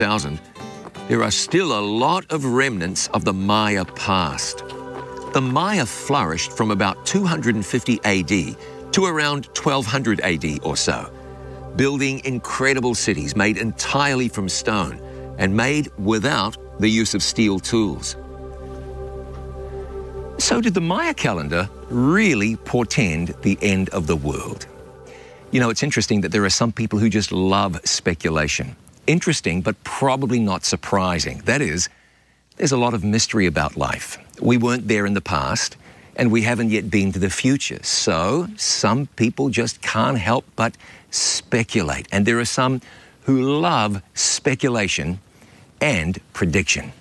2000, there are still a lot of remnants of the Maya past. The Maya flourished from about 250 AD to around 1200 AD or so, building incredible cities made entirely from stone and made without the use of steel tools. So did the Maya calendar really portend the end of the world? You know, it's interesting that there are some people who just love speculation. Interesting, but probably not surprising. That is, there's a lot of mystery about life. We weren't there in the past, and we haven't yet been to the future. So some people just can't help but speculate. And there are some who love speculation and prediction.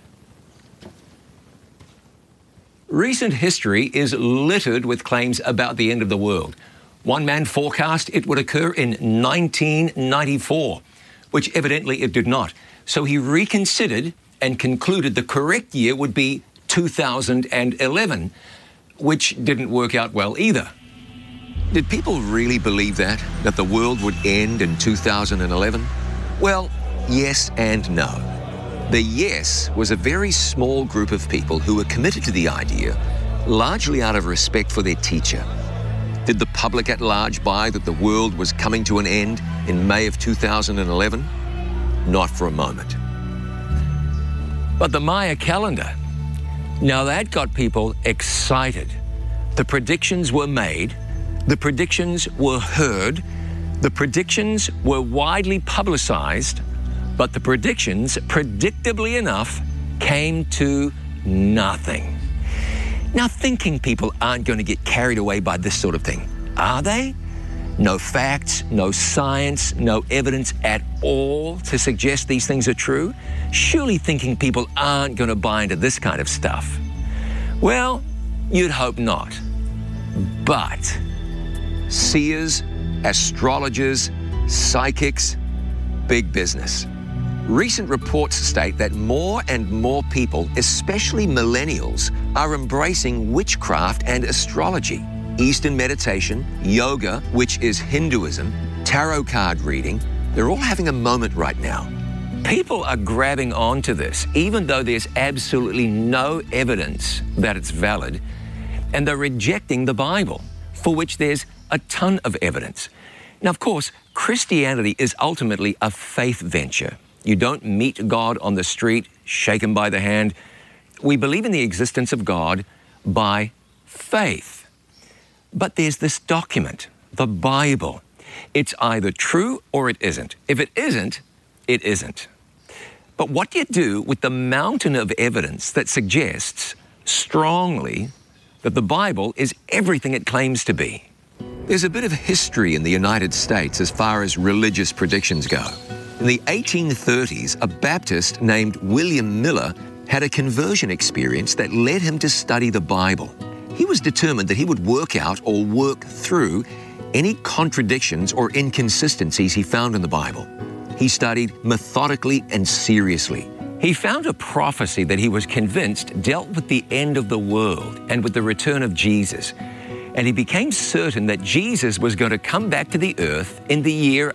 Recent history is littered with claims about the end of the world. One man forecast it would occur in 1994, which evidently it did not. So he reconsidered and concluded the correct year would be 2011, which didn't work out well either. Did people really believe that the world would end in 2011? Well, yes and no. The yes was a very small group of people who were committed to the idea, largely out of respect for their teacher. Did the public at large buy that the world was coming to an end in May of 2011? Not for a moment. But the Maya calendar, now that got people excited. The predictions were made, the predictions were heard, the predictions were widely publicized, but the predictions, predictably enough, came to nothing. Now, thinking people aren't going to get carried away by this sort of thing, are they? No facts, no science, no evidence at all to suggest these things are true? Surely thinking people aren't going to buy into this kind of stuff. Well, you'd hope not. But seers, astrologers, psychics, big business. Recent reports state that more and more people, especially millennials, are embracing witchcraft and astrology, Eastern meditation, yoga, which is Hinduism, tarot card reading. They're all having a moment right now. People are grabbing onto this, even though there's absolutely no evidence that it's valid, and they're rejecting the Bible, for which there's a ton of evidence. Now, of course, Christianity is ultimately a faith venture. You don't meet God on the street, shake him by the hand. We believe in the existence of God by faith. But there's this document, the Bible. It's either true or it isn't. If it isn't, it isn't. But what do you do with the mountain of evidence that suggests strongly that the Bible is everything it claims to be? There's a bit of history in the United States as far as religious predictions go. In the 1830s, a Baptist named William Miller had a conversion experience that led him to study the Bible. He was determined that he would work out or work through any contradictions or inconsistencies he found in the Bible. He studied methodically and seriously. He found a prophecy that he was convinced dealt with the end of the world and with the return of Jesus. And he became certain that Jesus was going to come back to the earth in the year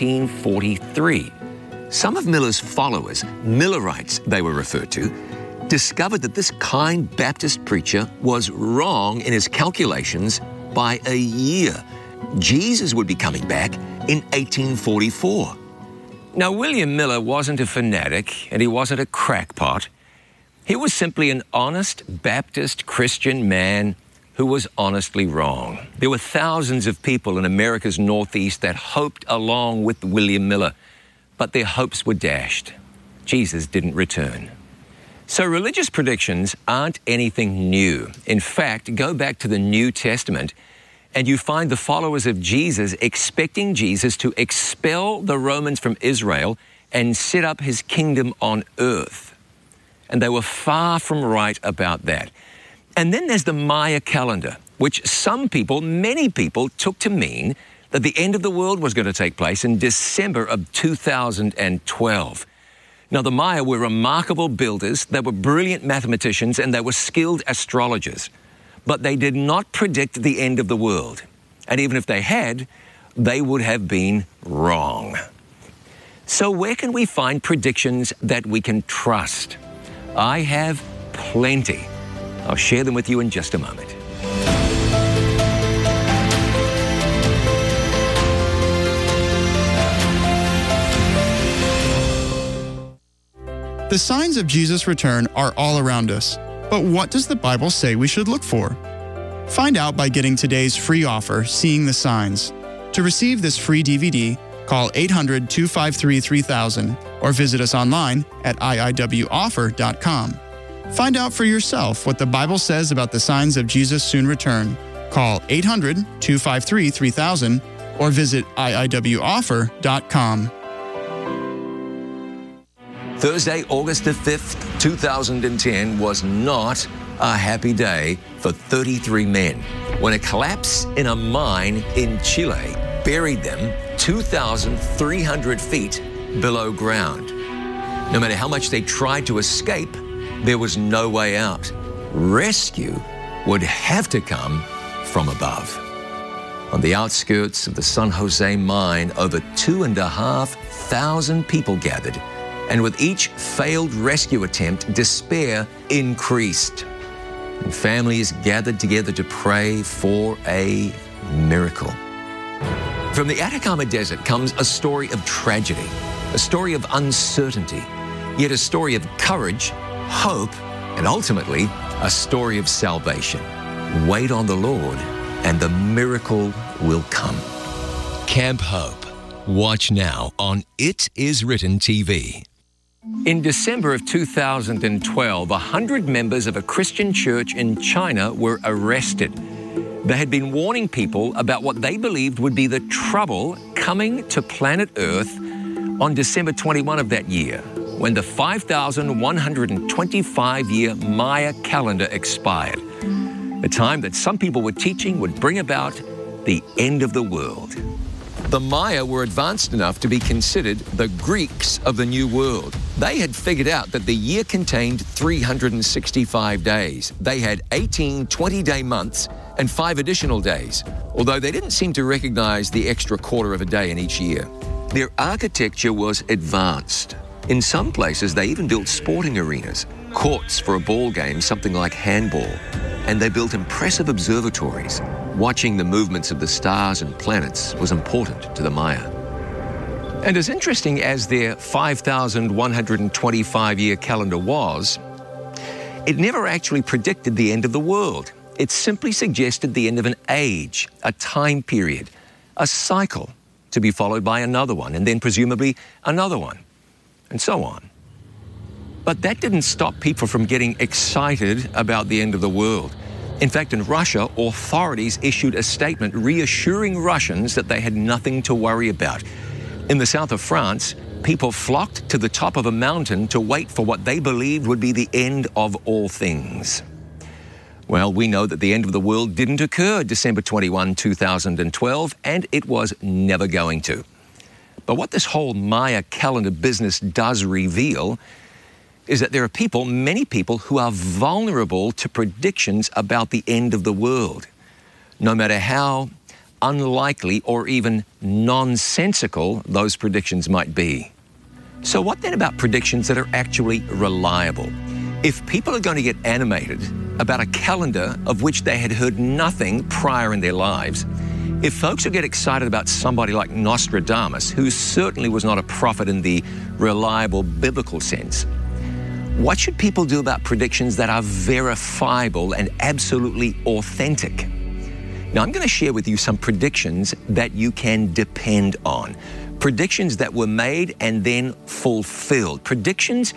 1843. Some of Miller's followers, Millerites they were referred to, discovered that this kind Baptist preacher was wrong in his calculations by a year. Jesus would be coming back in 1844. Now, William Miller wasn't a fanatic and he wasn't a crackpot. He was simply an honest Baptist Christian man who was honestly wrong. There were thousands of people in America's Northeast that hoped along with William Miller, but their hopes were dashed. Jesus didn't return. So religious predictions aren't anything new. In fact, go back to the New Testament and you find the followers of Jesus expecting Jesus to expel the Romans from Israel and set up his kingdom on earth. And they were far from right about that. And then there's the Maya calendar, which some people, many people, took to mean that the end of the world was going to take place in December of 2012. Now, the Maya were remarkable builders, they were brilliant mathematicians, and they were skilled astrologers. But they did not predict the end of the world. And even if they had, they would have been wrong. So where can we find predictions that we can trust? I have plenty. I'll share them with you in just a moment. The signs of Jesus' return are all around us, but what does the Bible say we should look for? Find out by getting today's free offer, Seeing the Signs. To receive this free DVD, call 800-253-3000 or visit us online at iiwoffer.com. Find out for yourself what the Bible says about the signs of Jesus' soon return. Call 800-253-3000 or visit iiwoffer.com. Thursday, August the 5th, 2010 was not a happy day for 33 men when a collapse in a mine in Chile buried them 2,300 feet below ground. No matter how much they tried to escape, there was no way out. Rescue would have to come from above. On the outskirts of the San Jose mine, over 2,500 people gathered. And with each failed rescue attempt, despair increased. And families gathered together to pray for a miracle. From the Atacama Desert comes a story of tragedy, a story of uncertainty, yet a story of courage, hope, and ultimately a story of salvation. Wait on the Lord, and the miracle will come. Camp Hope. Watch now on It Is Written TV. In December of 2012, 100 members of a Christian church in China were arrested. They had been warning people about what they believed would be the trouble coming to planet Earth on December 21 of that year, when the 5,125-year Maya calendar expired, a time that some people were teaching would bring about the end of the world. The Maya were advanced enough to be considered the Greeks of the New World. They had figured out that the year contained 365 days. They had 18 20-day months and 5 additional days, although they didn't seem to recognize the extra quarter of a day in each year. Their architecture was advanced. In some places, they even built sporting arenas, courts for a ball game, something like handball, and they built impressive observatories. Watching the movements of the stars and planets was important to the Maya. And as interesting as their 5,125-year calendar was, it never actually predicted the end of the world. It simply suggested the end of an age, a time period, a cycle to be followed by another one, and then presumably another one, and so on. But that didn't stop people from getting excited about the end of the world. In fact, in Russia, authorities issued a statement reassuring Russians that they had nothing to worry about. In the south of France, people flocked to the top of a mountain to wait for what they believed would be the end of all things. Well, we know that the end of the world didn't occur December 21, 2012, and it was never going to. But what this whole Maya calendar business does reveal is that there are people, many people, who are vulnerable to predictions about the end of the world, no matter how unlikely or even nonsensical those predictions might be. So what then about predictions that are actually reliable? If people are going to get animated about a calendar of which they had heard nothing prior in their lives, if folks will get excited about somebody like Nostradamus, who certainly was not a prophet in the reliable biblical sense, what should people do about predictions that are verifiable and absolutely authentic? Now, I'm going to share with you some predictions that you can depend on. Predictions that were made and then fulfilled. Predictions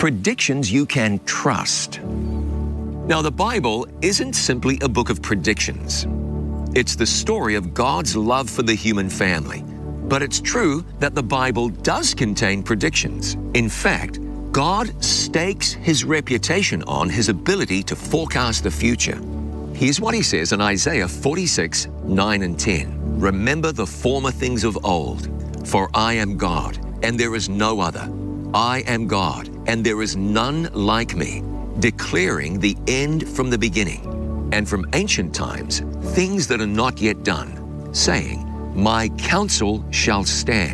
you can trust. Now, the Bible isn't simply a book of predictions. It's the story of God's love for the human family. But it's true that the Bible does contain predictions. In fact, God stakes his reputation on his ability to forecast the future. Here's what he says in Isaiah 46, 9 and 10. Remember the former things of old, for I am God, and there is no other. I am God, and there is none like me, declaring the end from the beginning, and from ancient times, things that are not yet done, saying, my counsel shall stand,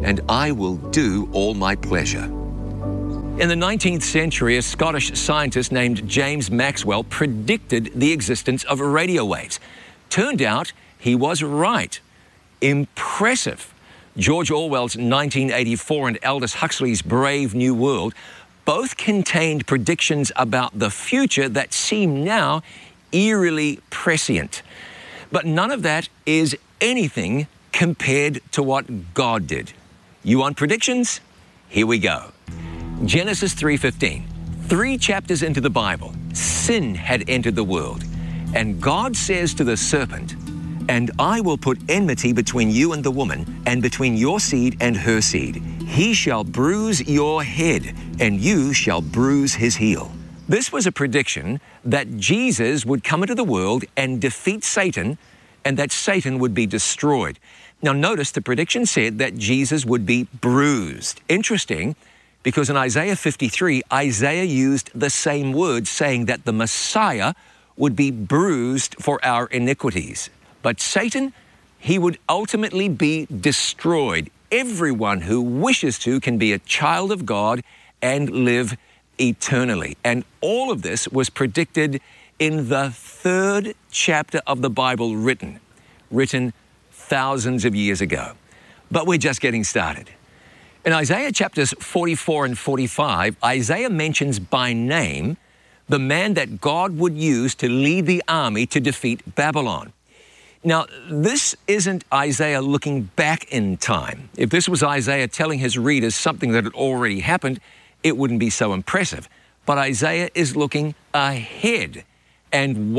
and I will do all my pleasure. In the 19th century, a Scottish scientist named James Maxwell predicted the existence of radio waves. Turned out he was right. Impressive. George Orwell's 1984 and Aldous Huxley's Brave New World both contained predictions about the future that seem now eerily prescient. But none of that is anything compared to what God did. You want predictions? Here we go. Genesis 3:15. 3 chapters into the Bible, sin had entered the world. And God says to the serpent, "And I will put enmity between you and the woman, and between your seed and her seed. He shall bruise your head, and you shall bruise his heel." This was a prediction that Jesus would come into the world and defeat Satan, and that Satan would be destroyed. Now notice the prediction said that Jesus would be bruised. Interesting, because in Isaiah 53, Isaiah used the same word, saying that the Messiah would be bruised for our iniquities. But Satan, he would ultimately be destroyed. Everyone who wishes to can be a child of God and live eternally. And all of this was predicted in the 3rd chapter of the Bible written thousands of years ago. But we're just getting started. In Isaiah chapters 44 and 45, Isaiah mentions by name the man that God would use to lead the army to defeat Babylon. Now, this isn't Isaiah looking back in time. If this was Isaiah telling his readers something that had already happened, it wouldn't be so impressive. But Isaiah is looking ahead. And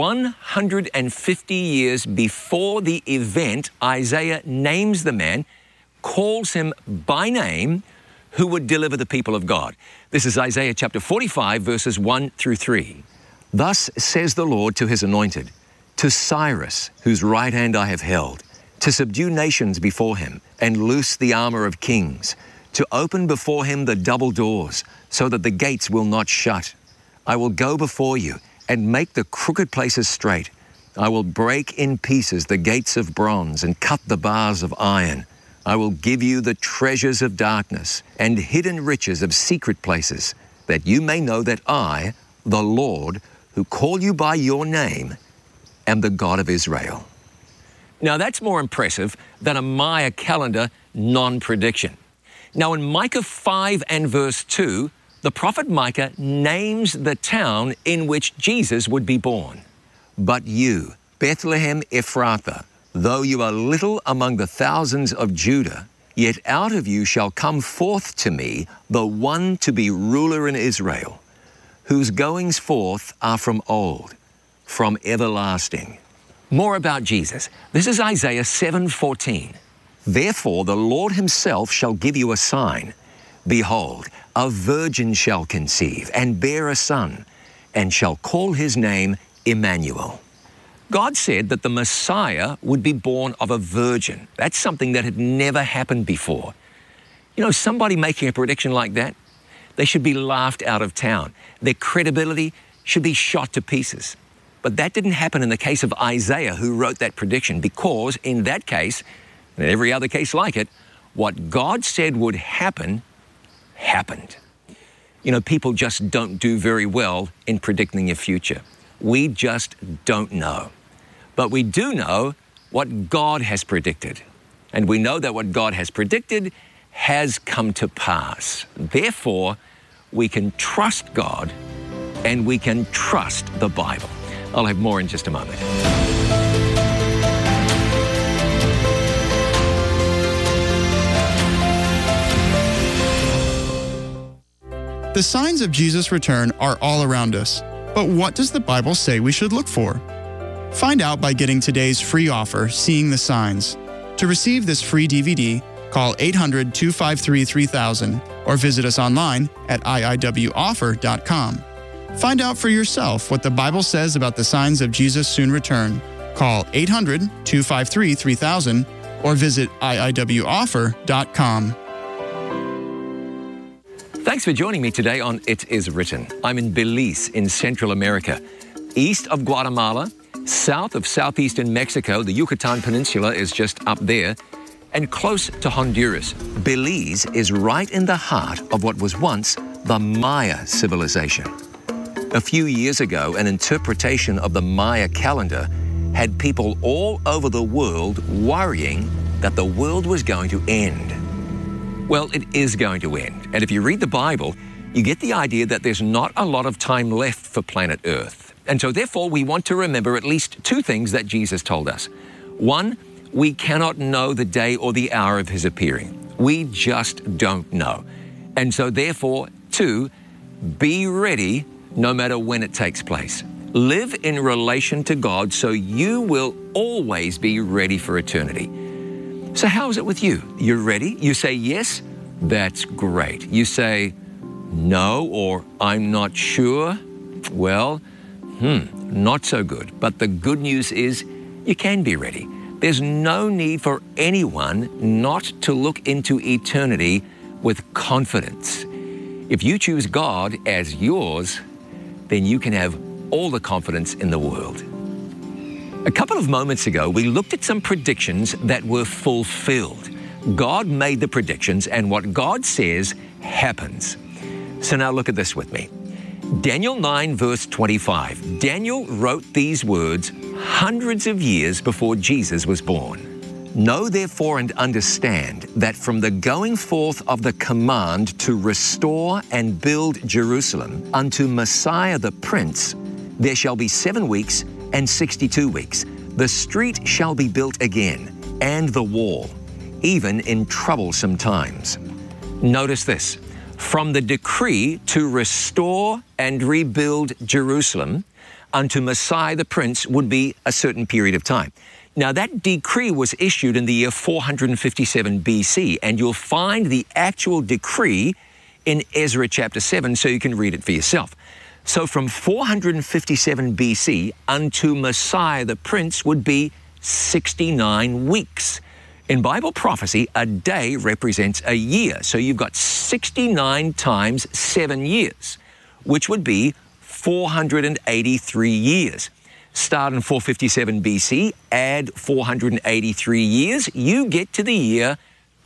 150 years before the event, Isaiah names the man, calls him by name, who would deliver the people of God. This is Isaiah chapter 45, verses 1 through 3. "Thus says the Lord to his anointed, to Cyrus, whose right hand I have held, to subdue nations before him and loose the armor of kings, to open before him the double doors, so that the gates will not shut. I will go before you and make the crooked places straight. I will break in pieces the gates of bronze and cut the bars of iron. I will give you the treasures of darkness and hidden riches of secret places, that you may know that I, the Lord, who call you by your name, am the God of Israel." Now that's more impressive than a Maya calendar non-prediction. Now in Micah 5 and verse 2, the prophet Micah names the town in which Jesus would be born. "But you, Bethlehem Ephrathah, though you are little among the thousands of Judah, yet out of you shall come forth to me the one to be ruler in Israel, whose goings forth are from old, from everlasting." More about Jesus. This is Isaiah 7:14. "Therefore the Lord himself shall give you a sign. Behold, a virgin shall conceive and bear a son, and shall call his name Emmanuel." God said that the Messiah would be born of a virgin. That's something that had never happened before. You know, somebody making a prediction like that, they should be laughed out of town. Their credibility should be shot to pieces. But that didn't happen in the case of Isaiah, who wrote that prediction, because in that case, and every other case like it, what God said would happen, happened. You know, people just don't do very well in predicting your future. We just don't know. But we do know what God has predicted. And we know that what God has predicted has come to pass. Therefore, we can trust God and we can trust the Bible. I'll have more in just a moment. The signs of Jesus' return are all around us. But what does the Bible say we should look for? Find out by getting today's free offer, Seeing the Signs. To receive this free DVD, call 800-253-3000 or visit us online at iiwoffer.com. Find out for yourself what the Bible says about the signs of Jesus' soon return. Call 800-253-3000 or visit iiwoffer.com. Thanks for joining me today on It Is Written. I'm in Belize in Central America, east of Guatemala, south of southeastern Mexico. The Yucatan Peninsula is just up there. and close to Honduras. Belize is right in the heart of what was once the Maya civilization. A few years ago, an interpretation of the Maya calendar had people all over the world worrying that the world was going to end. Well, it is going to end. And if you read the Bible, you get the idea that there's not a lot of time left for planet Earth. And so therefore, we want to remember at least two things that Jesus told us. One, we cannot know the day or the hour of his appearing. We just don't know. And so therefore, two, be ready no matter when it takes place. Live in relation to God so you will always be ready for eternity. So how is it with you? You're ready? You say yes? That's great. You say no or I'm not sure? Well, not so good. But the good news is you can be ready. There's no need for anyone not to look into eternity with confidence. If you choose God as yours, then you can have all the confidence in the world. A couple of moments ago, we looked at some predictions that were fulfilled. God made the predictions, and what God says happens. So now look at this with me. Daniel 9, verse 25. Daniel wrote these words hundreds of years before Jesus was born. Know therefore and understand that from the going forth of the command to restore and build Jerusalem unto Messiah the Prince, there shall be 7 weeks and 62 weeks. The street shall be built again, and the wall, even in troublesome times. Notice this. From the decree to restore and rebuild Jerusalem unto Messiah the Prince would be a certain period of time. Now, that decree was issued in the year 457 BC, and you'll find the actual decree in Ezra chapter 7, so you can read it for yourself. So from 457 BC unto Messiah the Prince would be 69 weeks. In Bible prophecy, a day represents a year. So you've got 69 times 7 years, which would be 483 years. Start in 457 BC, add 483 years, you get to the year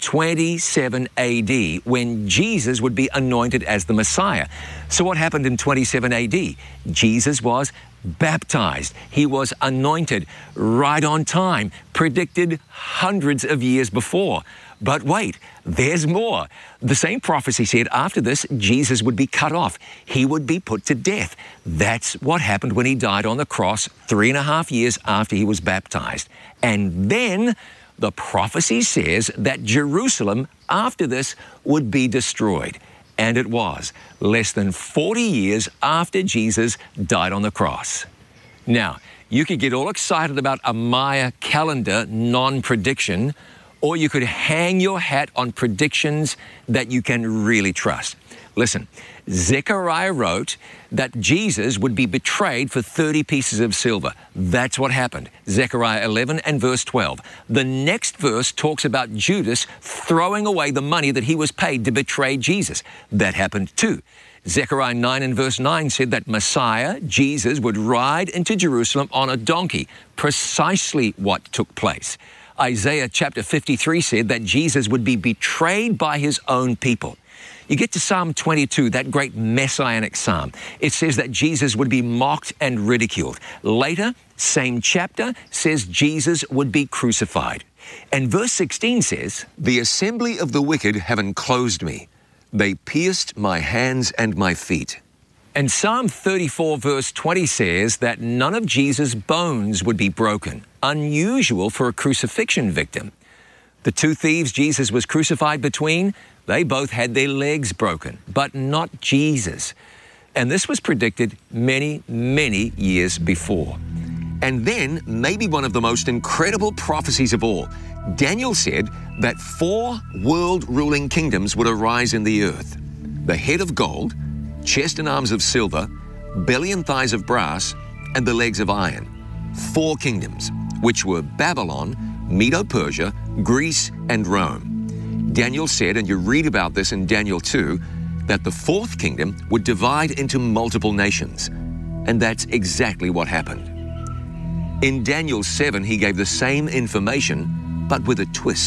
27 AD, when Jesus would be anointed as the Messiah. So what happened in 27 AD? Jesus was baptized. He was anointed right on time, predicted hundreds of years before. But wait, there's more. The same prophecy said after this, Jesus would be cut off. He would be put to death. That's what happened when he died on the cross 3.5 years after he was baptized. And then the prophecy says that Jerusalem, after this, would be destroyed. And it was, less than 40 years after Jesus died on the cross. Now, you could get all excited about a Maya calendar non-prediction, or you could hang your hat on predictions that you can really trust. Listen, Zechariah wrote that Jesus would be betrayed for 30 pieces of silver. That's what happened. Zechariah 11 and verse 12. The next verse talks about Judas throwing away the money that he was paid to betray Jesus. That happened too. Zechariah 9 and verse 9 said that Messiah, Jesus, would ride into Jerusalem on a donkey. Precisely what took place. Isaiah chapter 53 said that Jesus would be betrayed by his own people. You get to Psalm 22, that great messianic psalm. It says that Jesus would be mocked and ridiculed. Later, same chapter, says Jesus would be crucified. And verse 16 says, "The assembly of the wicked have enclosed me. They pierced my hands and my feet." And Psalm 34 verse 20 says that none of Jesus' bones would be broken, unusual for a crucifixion victim. The two thieves Jesus was crucified between, they both had their legs broken, but not Jesus. And this was predicted many, many years before. And then, maybe one of the most incredible prophecies of all, Daniel said that 4 world-ruling kingdoms would arise in the earth. The head of gold, chest and arms of silver, belly and thighs of brass, and the legs of iron. 4 kingdoms, which were Babylon, Medo-Persia, Greece, and Rome. Daniel said, and you read about this in Daniel 2, that the 4th kingdom would divide into multiple nations. And that's exactly what happened. In Daniel 7, he gave the same information, but with a twist.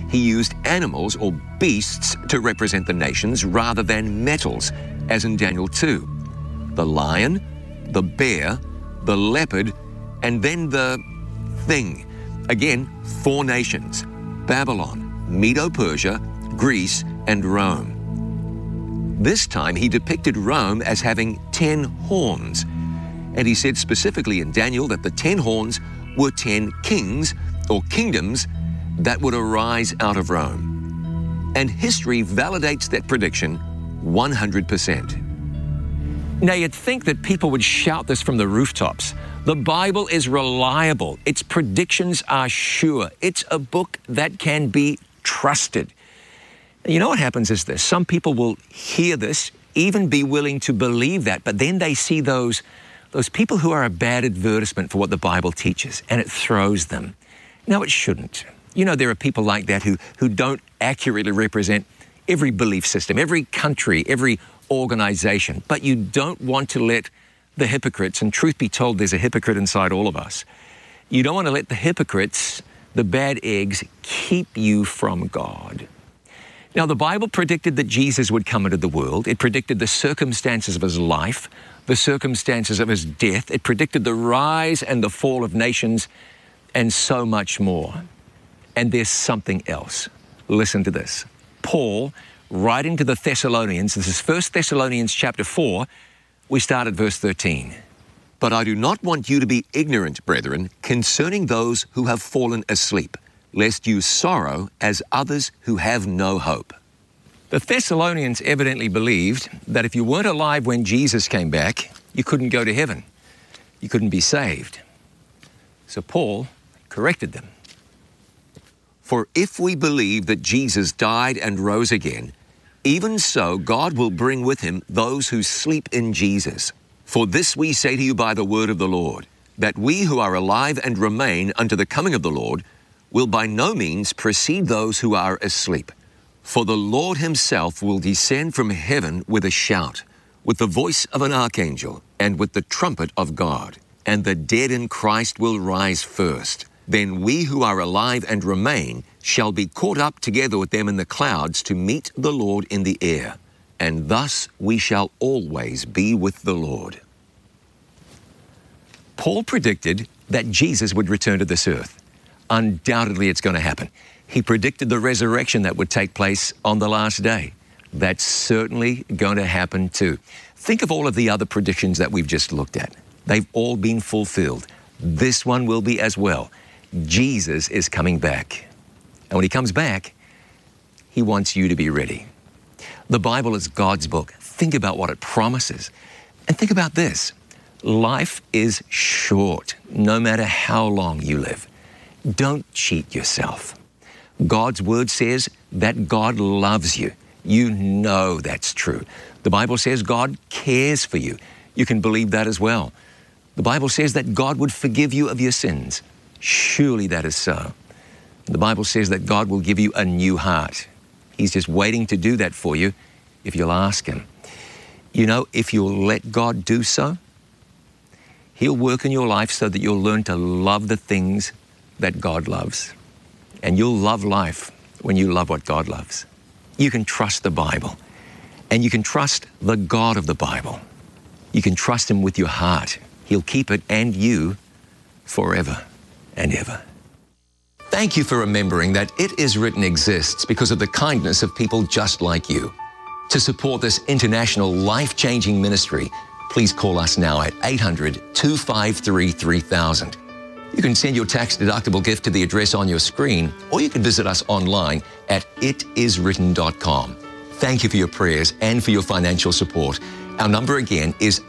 he used animals or beasts to represent the nations rather than metals, as in Daniel 2. The lion, the bear, the leopard, and then the thing. Again, 4 nations: Babylon, Medo-Persia, Greece, and Rome. This time he depicted Rome as having 10 horns, and he said specifically in Daniel that the 10 horns were 10 kings or kingdoms that would arise out of Rome. And history validates that prediction 100%. Now, you'd think that people would shout this from the rooftops. The Bible is reliable. Its predictions are sure. It's a book that can be trusted. You know what happens is this. Some people will hear this, even be willing to believe that, but then they see those people who are a bad advertisement for what the Bible teaches, and it throws them. No, it shouldn't. You know, there are people like that who don't accurately represent every belief system, every country, every organization. But you don't want to let the hypocrites, and truth be told, there's a hypocrite inside all of us. You don't want to let the hypocrites, the bad eggs, keep you from God. Now, the Bible predicted that Jesus would come into the world. It predicted the circumstances of his life, the circumstances of his death. It predicted the rise and the fall of nations, and so much more. And there's something else. Listen to this. Paul, writing to the Thessalonians, this is 1 Thessalonians chapter 4, we start at verse 13. But I do not want you to be ignorant, brethren, concerning those who have fallen asleep, lest you sorrow as others who have no hope. The Thessalonians evidently believed that if you weren't alive when Jesus came back, you couldn't go to heaven. You couldn't be saved. So Paul corrected them. For if we believe that Jesus died and rose again, even so God will bring with him those who sleep in Jesus. For this we say to you by the word of the Lord, that we who are alive and remain unto the coming of the Lord will by no means precede those who are asleep. For the Lord himself will descend from heaven with a shout, with the voice of an archangel, and with the trumpet of God. And the dead in Christ will rise first. Then we who are alive and remain shall be caught up together with them in the clouds to meet the Lord in the air. And thus we shall always be with the Lord. Paul predicted that Jesus would return to this earth. Undoubtedly, it's going to happen. He predicted the resurrection that would take place on the last day. That's certainly going to happen too. Think of all of the other predictions that we've just looked at. They've all been fulfilled. This one will be as well. Jesus is coming back. And when he comes back, he wants you to be ready. The Bible is God's book. Think about what it promises. And think about this. Life is short, no matter how long you live. Don't cheat yourself. God's word says that God loves you. You know that's true. The Bible says God cares for you. You can believe that as well. The Bible says that God would forgive you of your sins. Surely that is so. The Bible says that God will give you a new heart. He's just waiting to do that for you if you'll ask him. You know, if you'll let God do so, he'll work in your life so that you'll learn to love the things that God loves. And you'll love life when you love what God loves. You can trust the Bible, and you can trust the God of the Bible. You can trust him with your heart. He'll keep it and you forever and ever. Thank you for remembering that It Is Written exists because of the kindness of people just like you. To support this international life-changing ministry, please call us now at 800-253-3000. You can send your tax-deductible gift to the address on your screen, or you can visit us online at itiswritten.com. Thank you for your prayers and for your financial support. Our number again is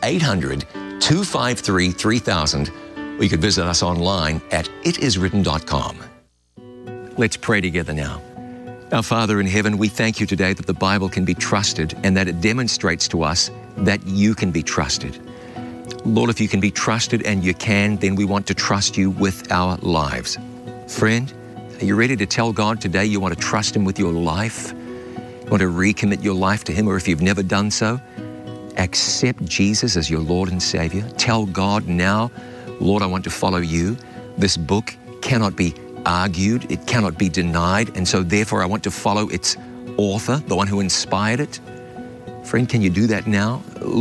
800-253-3000, or you can visit us online at itiswritten.com. Let's pray together now. Our Father in heaven, we thank you today that the Bible can be trusted and that it demonstrates to us that you can be trusted. Lord, if you can be trusted and you can, then we want to trust you with our lives. Friend, are you ready to tell God today you want to trust him with your life? You want to recommit your life to him, or if you've never done so, accept Jesus as your Lord and Savior. Tell God now, Lord, I want to follow you. This book cannot be argued, it cannot be denied, and so therefore I want to follow its author, the one who inspired it. Friend, can you do that now?